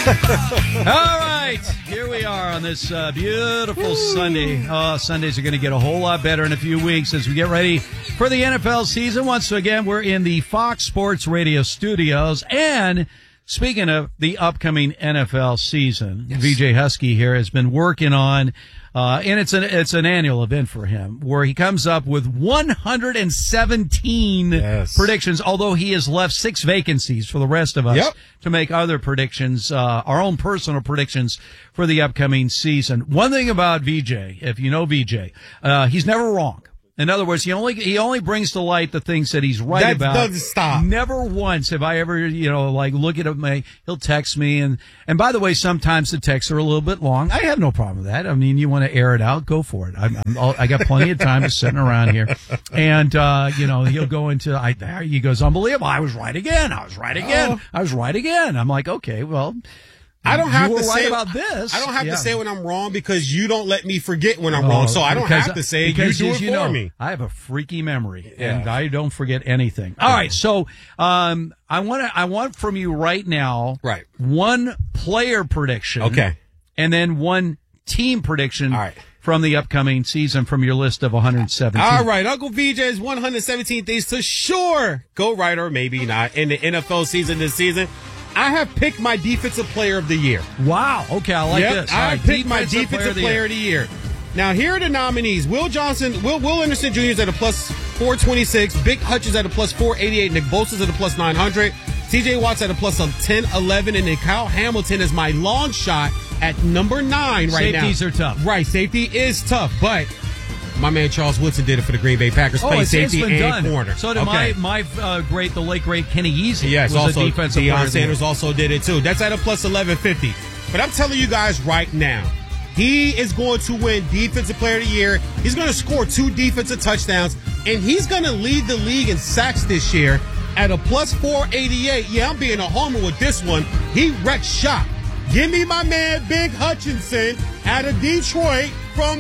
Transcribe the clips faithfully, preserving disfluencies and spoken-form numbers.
All right, here we are on this uh, beautiful Sunday. Oh, Sundays are going to get a whole lot better in a few weeks as we get ready for the N F L season. Once again, we're in the Fox Sports Radio studios. And speaking of the upcoming N F L season, yes. V J Husky here has been working on Uh, and it's an, it's an annual event for him where he comes up with one hundred seventeen yes. predictions, although he has left six vacancies for the rest of us yep. to make other predictions, uh, our own personal predictions for the upcoming season. One thing about V J, if you know V J, uh, he's never wrong. In other words, he only he only brings to light the things that he's right that about. Doesn't stop. Never once have I ever, you know, like look at him. He'll text me, and and by the way, sometimes the texts are a little bit long. I have no problem with that. I mean, you want to air it out, go for it. I'm, I'm all, I got plenty of time just sitting around here, and uh, you know, he'll go into. I he goes, unbelievable. I was right again. I was right again. Oh. I was right again. I'm like, okay, well. I don't have you to were say right about this. I don't have yeah. to say when I'm wrong because you don't let me forget when I'm oh, wrong. So I don't have to say it. You do it you for know, me. I have a freaky memory, yeah. and I don't forget anything. All right, so um, I want to. I want from you right now, right? One player prediction, okay, and then one team prediction. All right. From the upcoming season from your list of one hundred seventeen. All right, Uncle V J's one hundred seventeen things to sure go right or maybe not in the N F L season this season. I have picked my defensive player of the year. Wow. Okay, I like yep, this. I right, picked defensive my defensive player of, player of the year. Now, here are the nominees. Will Johnson, Will, Will Anderson Junior is at a plus four twenty-six. Big Hutchins at a plus four eighty-eight. Nick Bosa's at a plus nine hundred. T J Watt's at a plus ten eleven. And then Kyle Hamilton is my long shot at number nine right Safeties now. Safeties are tough. Right, safety is tough, but my man Charles Woodson did it for the Green Bay Packers. Oh, Played it's, safety it's been and done. corner. So did okay. my my uh, great, the late great Kenny Easy. Yes, was also a defensive Deion player Sanders also did it too. That's at a plus eleven fifty. But I'm telling you guys right now, he is going to win Defensive Player of the Year. He's going to score two defensive touchdowns, and he's going to lead the league in sacks this year at a plus four eighty-eight. Yeah, I'm being a homer with this one. He wrecked shop. Give me my man Big Hutchinson out of Detroit from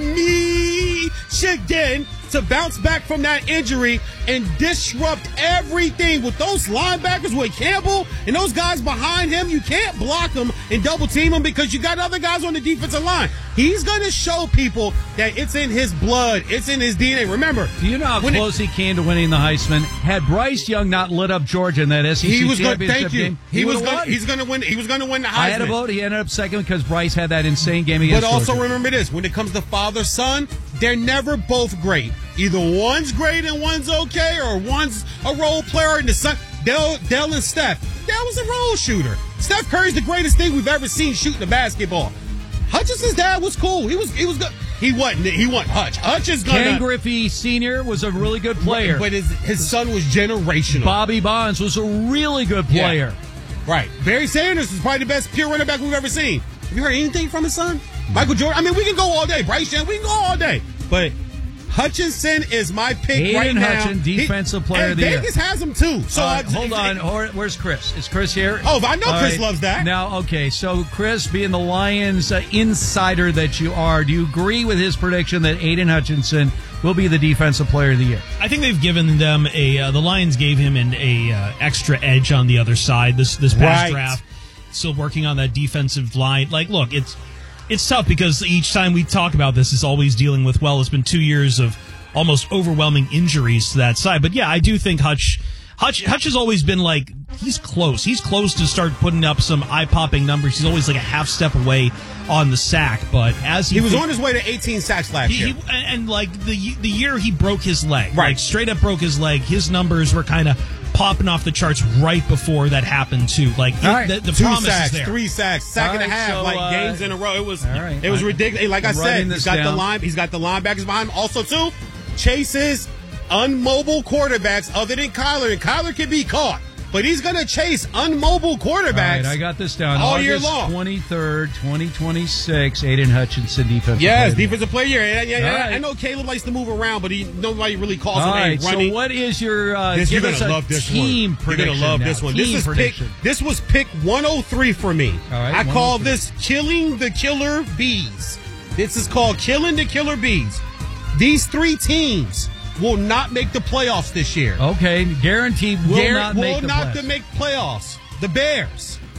Michigan to bounce back from that injury and disrupt everything with those linebackers with Campbell and those guys behind him. You can't block them and double team them because you got other guys on the defensive line. He's going to show people that it's in his blood. It's in his D N A. Remember. Do you know how close it, he came to winning the Heisman? Had Bryce Young not lit up Georgia in that S E C he was championship gonna, thank you. game, he, he was gonna, won. He's going to win. He was going to win the Heisman. I had a vote. He ended up second because Bryce had that insane game against But also Georgia. remember this. When it comes to father-son, they're never both great. Either one's great and one's okay, or one's a role player and the son. Dell, Dell and Steph. Dell was a role shooter. Steph Curry's the greatest thing we've ever seen shooting a basketball. Hutchinson's dad was cool. He was he was good. He wasn't. He wasn't Hutch. Hutch is gonna. Ken Griffey Senior was a really good player, but his his son was generational. Bobby Bonds was a really good player. Yeah. Right. Barry Sanders is probably the best pure running back we've ever seen. Have you heard anything from his son? Michael Jordan. I mean, we can go all day. Bryce Young. We can go all day. But Hutchinson is my pick Aiden right now. Hutchin, defensive he, player of the year. Vegas has him too. So uh, I, hold on, where's Chris? Is Chris here? Oh, I know All Chris right. loves that. Now, okay, so Chris, being the Lions uh, insider that you are, do you agree with his prediction that Aiden Hutchinson will be the defensive player of the year? I think they've given them a. Uh, the Lions gave him an a uh, extra edge on the other side this this past right. draft. Still working on that defensive line. Like, look, it's it's tough because each time we talk about this, it's always dealing with. Well, it's been two years of almost overwhelming injuries to that side. But yeah, I do think Hutch, Hutch, Hutch has always been like, he's close. He's close to start putting up some eye-popping numbers. He's always like a half step away on the sack. But as he, he was th- on his way to eighteen sacks last he, year. He, and like the the year he broke his leg, right. like straight up broke his leg. His numbers were kind of popping off the charts right before that happened too. Like it, right. the, the Two promise sacks, is there. three sacks, sack all and a right, half, so, like uh, games in a row. It was right. it was ridiculous. Like I I'm said, he's got down. the line. He's got the linebackers behind him. Also, too, chases unmobile quarterbacks other than Kyler, and Kyler can be caught. But he's going to chase unmobile quarterbacks. All right, I got this down. all August year long. twenty-third, twenty twenty-six, Aiden Hutchinson, defensive Yes, player. defensive player. And, and, and, right. I know Caleb likes to move around, but he nobody really calls All him right, a running. so what is your uh, This, give you're us gonna a love this team one. prediction? You're gonna love now. this one. Team This is pick. prediction. This was pick one oh three for me. All right, I call one oh three. this killing the killer bees. This is called killing the killer bees. These three teams will not make the playoffs this year. Okay, guaranteed will Garrett not will make the not playoffs. to make playoffs. The Bears,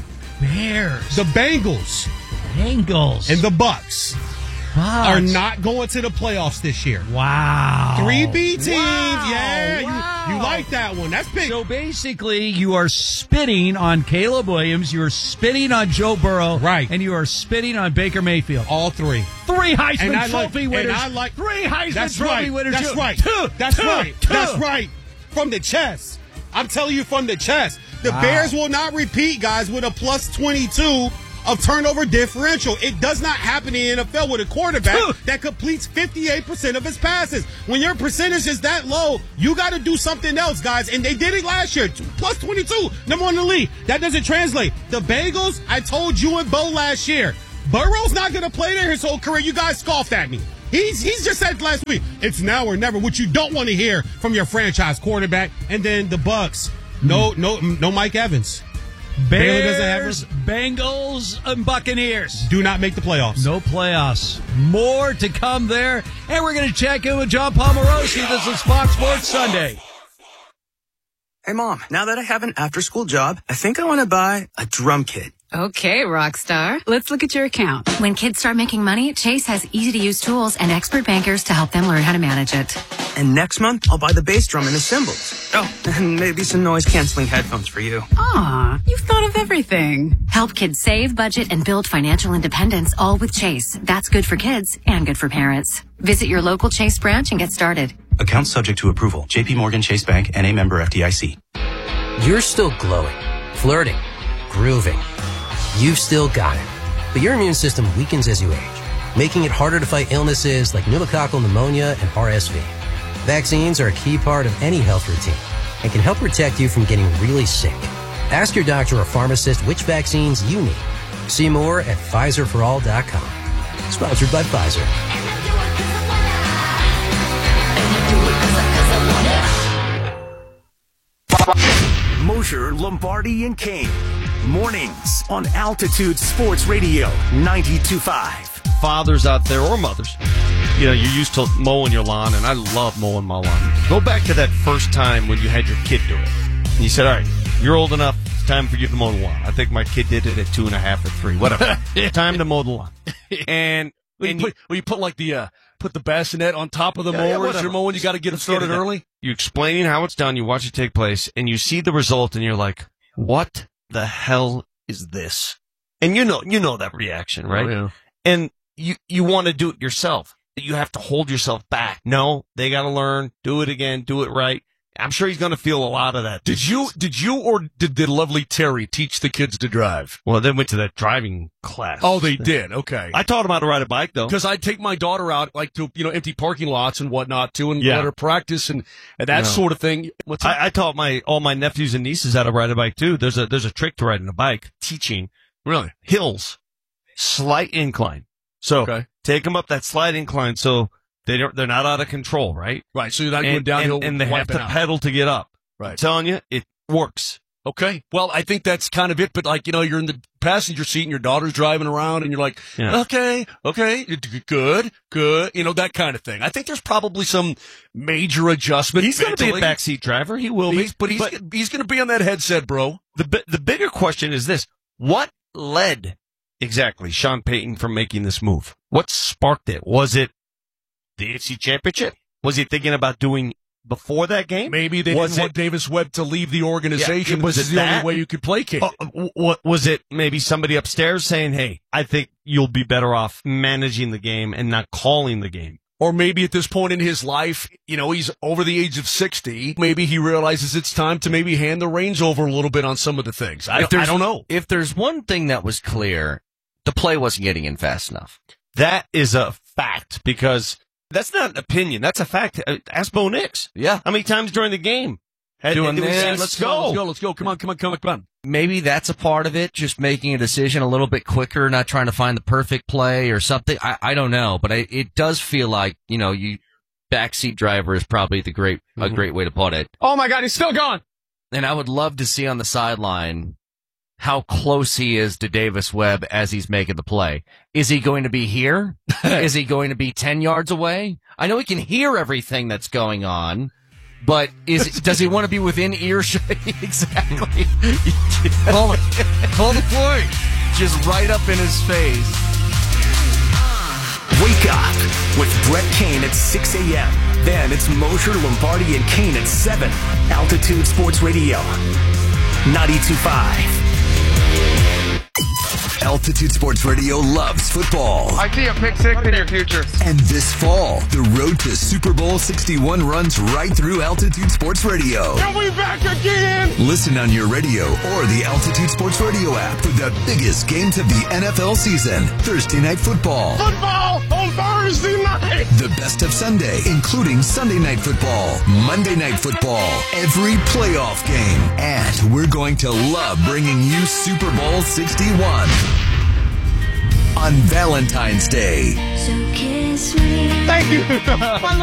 Bears. The Bengals. Bengals. And the Bucks. Bucks. Are not going to the playoffs this year. Wow. Three B teams. Wow. Yeah, Wow. You, you like that one. That's big. So basically, you are spitting on Caleb Williams, you are spitting on Joe Burrow, right, and you are spitting on Baker Mayfield. All three. Three Heisman and I Trophy like, winners. And I like, Three Heisman that's Trophy right. winners. That's two, right. Two, that's two, right. Two. That's right. From the chest. I'm telling you from the chest. The wow. Bears will not repeat, guys, with a plus twenty-two of turnover differential. It does not happen in the N F L with a quarterback that completes fifty-eight percent of his passes. When your percentage is that low, you got to do something else, guys. And they did it last year. Plus twenty-two, number one in the league. That doesn't translate. The Bengals, I told you and Bo last year, Burrow's not going to play there his whole career. You guys scoffed at me. He's he's just said last week, it's now or never, which you don't want to hear from your franchise quarterback. And then the Bucks, no, no, no Mike Evans. Bears, Bengals, and Buccaneers do not make the playoffs. No playoffs. More to come there. And we're going to check in with John Pomerosi. This is Fox Sports Sunday. Hey, Mom, now that I have an after-school job, I think I want to buy a drum kit. Okay, Rockstar. Let's look at your account. When kids start making money, Chase has easy-to-use tools and expert bankers to help them learn how to manage it. And next month, I'll buy the bass drum and the cymbals. Oh, and maybe some noise-canceling headphones for you. Aw, you've thought of everything. Help kids save, budget, and build financial independence, all with Chase. That's good for kids and good for parents. Visit your local Chase branch and get started. Account subject to approval. J P Morgan Chase Bank and a member F D I C. You're still glowing, flirting, grooving. You've still got it. But your immune system weakens as you age, making it harder to fight illnesses like pneumococcal pneumonia and R S V. Vaccines are a key part of any health routine and can help protect you from getting really sick. Ask your doctor or pharmacist which vaccines you need. See more at Pfizer for all dot com. Sponsored by Pfizer. Mosher, Lombardi, and Kane. Mornings on Altitude Sports Radio ninety-two point five. Fathers out there or mothers, you know, you're used to mowing your lawn, and I love mowing my lawn. Go back to that first time when you had your kid do it. And you said, all right, you're old enough. It's time for you to mow the lawn. I think my kid did it at two and a half or three, whatever. Time to mow the lawn. And, well, and you, put, well, you put like the, uh, put the bassinet on top of the yeah, mower yeah, as you're mowing. You got to get it started it early. You explaining how it's done. You watch it take place, and you see the result, and you're like, what the hell is this? And you know, you know that reaction, right? Oh, yeah. And you, you want to do it yourself. You have to hold yourself back. No, they got to learn, do it again, do it right. I'm sure he's going to feel a lot of that. Did you, did you, or did the lovely Terry teach the kids to drive? Well, they went to that driving class. Oh, they did. Okay. I taught them how to ride a bike, though. Because I'd take my daughter out, like, to, you know, empty parking lots and whatnot, too, and yeah. let her practice and, and that no. sort of thing. What's I, I taught my, all my nephews and nieces how to ride a bike, too. There's a, there's a trick to riding a bike. Teaching. Really? Hills. Slight incline. So, okay. take them up that slight incline so they don't, they're not out of control, right? Right. So you're not and, going downhill and, and they have to out. pedal to get up. Right. I'm telling you, it works. Okay. Well, I think that's kind of it. But like, you know, you're in the passenger seat and your daughter's driving around and you're like, yeah. okay, okay, good, good. You know, that kind of thing. I think there's probably some major adjustment. He's going to be a backseat driver. He will he's, be. But he's, but he's going to be on that headset, bro. The, the bigger question is this. What led exactly Sean Payton from making this move? What sparked it? Was it the A F C Championship? Was he thinking about doing before that game? Maybe they was didn't it, want Davis Webb to leave the organization. Yeah, was this it is the that? only way you could placate uh, it. What was it? Maybe somebody upstairs saying, "Hey, I think you'll be better off managing the game and not calling the game." Or maybe at this point in his life, you know, he's over the age of sixty. Maybe he realizes it's time to maybe hand the reins over a little bit on some of the things. I, I don't know. If there's one thing that was clear, the play wasn't getting in fast enough. That is a fact because that's not an opinion. That's a fact. Ask Bo Nix. Yeah. How many times during the game? Had, Doing did we this. say, let's go. Let's go. Let's go. Come on, come on, come on, come on. Maybe that's a part of it, just making a decision a little bit quicker, not trying to find the perfect play or something. I, I don't know, but I, it does feel like, you know, you backseat driver is probably the great, mm-hmm. a great way to put it. Oh my God, he's still gone. And I would love to see on the sideline how close he is to Davis Webb as he's making the play. Is he going to be here? Is he going to be ten yards away? I know he can hear everything that's going on, But is it, does he want to be within earshot? Exactly. Call, call the play. Just right up in his face. Wake up with Brett Kane at six a.m. Then it's Mosher, Lombardi, and Kane at seven. Altitude Sports Radio, ninety-two point five. Altitude Sports Radio loves football. I see a pick six in your future. And this fall, the road to Super Bowl sixty-one runs right through Altitude Sports Radio. Are we back again? Listen on your radio or the Altitude Sports Radio app for the biggest games of the N F L season. Thursday Night Football. Football on Thursday night. The best of Sunday, including Sunday Night Football, Monday Night Football, every playoff game. And we're going to love bringing you Super Bowl sixty-one. On Valentine's Day. Thank you.